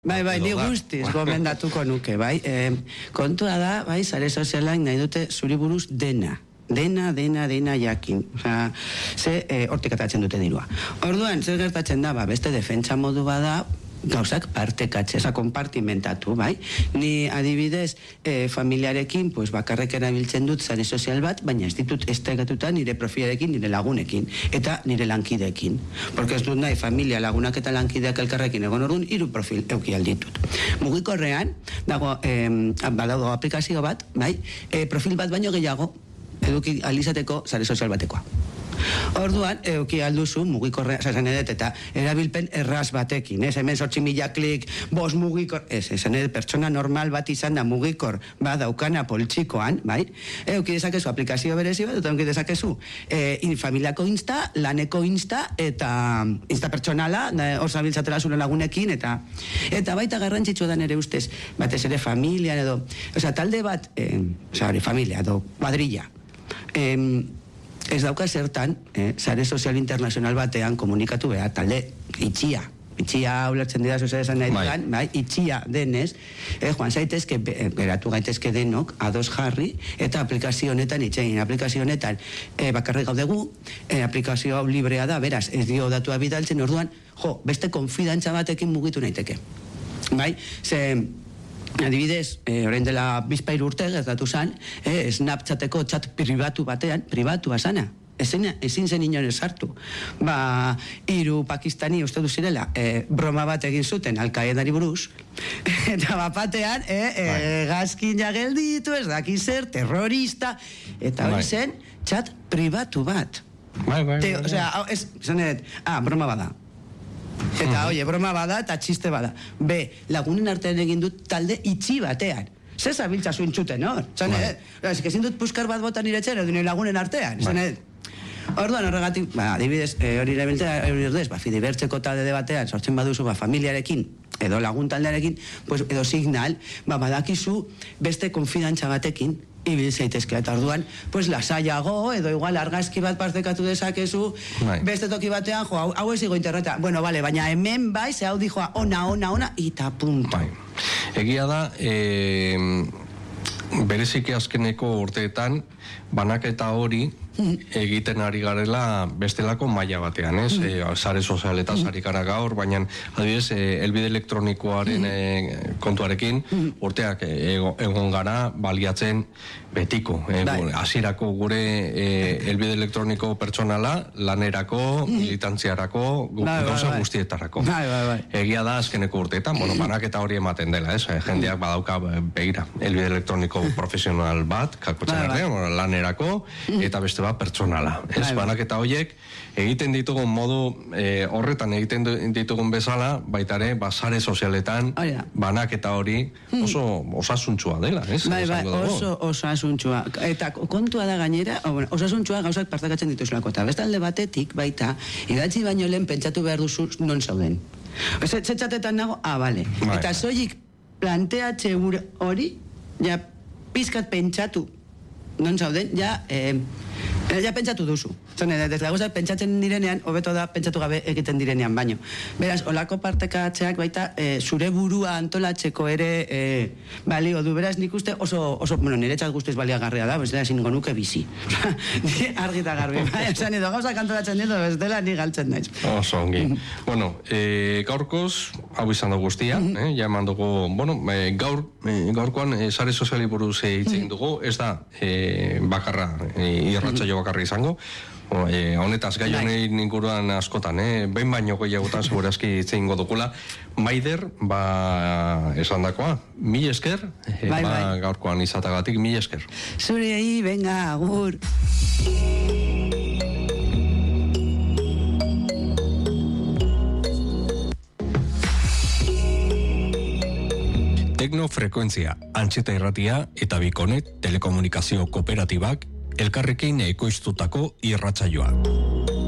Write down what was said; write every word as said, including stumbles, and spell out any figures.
Bai, bai, ni guztiz gomendatuko nuke, bai. E, kontua da, bai, sare sozialak nahi dute zuri buruz dena. Dena, dena, dena jakin. Osea, ze e, hortik atatzen dute dirua. Orduan, zer gertatzen da, ba, beste defentsa modu bada, gauzak partekatze, eza konpartimentatu, bai? Ni adibidez, e, familiarekin, pues, bakarrek erabiltzen dut sare sozial bat, baina ez ditut estegatuta nire profilarekin, nire lagunekin, eta nire lankideekin. Porque ez dut nahi, familia, lagunak eta lankideak elkarrekin egon orduan, hiru profil euki alditut. Mugikorrean, dago, e, badago aplikazio bat, bai? E, profil bat baino gehiago, eduki alizateko sare sozial batekoa. Orduan, euki alduzu mugikorrea, esan edet, eta erabilpen erraz batekin, ez, hemen sortzi mila klik, bos mugikor, ez, esan edet, pertsona normal bat izan da mugikor, ba, daukana poltsikoan, bai, euki dezakezu aplikazio berezi bat, eta euki dezakezu e, in, familiako insta, laneko insta, eta insta pertsonala, hor zabiltzatela zure lagunekin, eta eta baita garrantzitsua da nere ustez, batez ere familia, edo, oza, talde bat, e, oza, familia, edo, kuadrilla, em, ez dauka zertan, eh, sare sozial internazional batean komunikatu behar, talde itxia, itxia ulertzen dira sozial esan nahi dugan, bai, itxia denez, eh, joan zaitezke, geratu gaitezke denok, ados jarri, eta aplikazio honetan itxein, aplikazio honetan eh, bakarrik gaudegu, eh, aplikazio hau librea da, beraz, ez dio datua bidaltzen, orduan, jo, beste konfidantza batekin mugitu naiteke. Bai, ze... Adibidez, eh, orain dela bizpahiru urte gertatu zan, eh, Snapchateko chat pribatu batean, pribatua sana, ezin, ezin zen inoren sartu. Ba, hiru pakistani uste duzirela, eh, broma bat egin zuten Al-Qaedari buruz, eta bapatean, eh, eh, gazkin jagelditu, ez daki zer, terrorista, eta hori zen, chat pribatu bat. Bai, bai, Te, osea, ez, zanet, ah, broma bada. Eta, oie, broma bada eta txiste bada. Be, lagunen artean egin dut talde itxi batean. Zer zabiltza zuen txuten, hor? Zan, eh? Ezin dut puskar bat botan iretxera, edo nire lagunen artean. Zan, eh? Orduan horregatik, ba, adibidez, hori erabiltzea, hori erdez, ba, fidibertzeko talde batean, sortzen baduzu, ba, familiarekin, edo lagun taldearekin, pues, edo signal, ba, badakizu beste konfidantza batekin, ibil zaitezke, eta orduan, pues, lasaiago, edo igual argazki bat partekatu dezakezu, beste toki batean, jo, hau, hau ez igo interneta, bueno, vale, baina hemen bai, ze hau dijoa, ona, ona, ona, eta punto. Bai. Egia da, e, bereziki azkeneko urteetan, banaketa hori, egiten ari garela bestelako maila batean, ez? Mm. E, sare sozialetaz mm. ari gara gaur, baina adibidez, e, elbide elektronikoaren mm. e, kontuarekin, mm. urteak e, egon gara baliatzen betiko. E, hasierako gure e, elbide elektroniko pertsonala, lanerako, mm. militantziarako, gauza guztietarako. Bai, bai, bai. Egia da azkeneko urteetan, bueno, banaketa hori ematen dela, ez? Jendeak badauka begira, elbide elektroniko profesional bat, kalkotzen artean, lanerako, eta beste bat pertsonala. Ez, banaketa horiek egiten ditugun modu e, horretan egiten ditugun bezala, baita ere, sare sozialetan banaketa hori oso osasuntsua dela, ez? Bai, bai, oso osasuntsua. Eta kontua da gainera, bueno, osasuntsua gauzak partakatzen dituzulako, eta bestalde batetik, baita, idatzi baino lehen pentsatu behar duzu non zauden. Zetxatetan nago, ah, bale. Eta soilik planteatxe hori, ja, pizkat pentsatu non zauden, ja, eh, ja pentsatu duzu. Zone, desde gauzak pentsatzen direnean, hobeto da pentsatu gabe egiten direnean baino. Beraz, olako partekatzeak baita e, zure burua antolatzeko ere e, balio du. Beraz, nik uste oso, oso bueno, niretzat guztiz baliagarria da, bestela ezin nuke bizi. Argita garbi, bai, esan edo gauzak antolatzen ditu, bestela ni galtzen naiz. Oso ongi. Bueno, e, gaurkoz, hau izan da guztia, eh, ja eman dugu, bueno, e, gaur, e, gaurkoan, e, sare soziali buruz hitz egin dugu, ez da e, bakarra, e, irratsaio bakarra izango, E, honetaz, gai honen inguruan askotan, eh? Behin baino gehiagotan segurazki zein godukula. Maider, ba, esan dakoa, mil esker, e, bai, ba, bai. Gaurkoan izatagatik, mil esker. Zurei, venga, agur. Teknofrekuentzia, Antxeta Irratia eta Bikonet telekomunikazio kooperatibak elkarrekin ekoiztutako irratsaioa.